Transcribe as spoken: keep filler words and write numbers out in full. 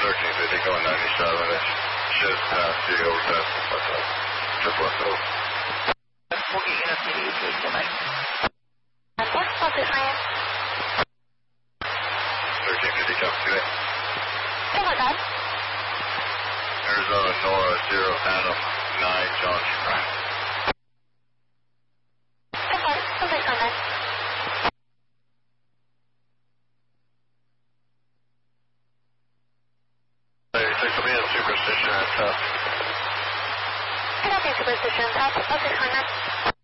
thirteen fifty going ninety-seven. It's just past the old test. What's up? Just what's up? We'll get you up to the U K tonight. Yes, I'll do for you. thirteen fifty comes today. Hey, what's up? Arizona Nora zero Adam nine John Prime. Okay, something's on that. thirty-six will be in Superstition at test. Good afternoon, Superstition. I'll take on that.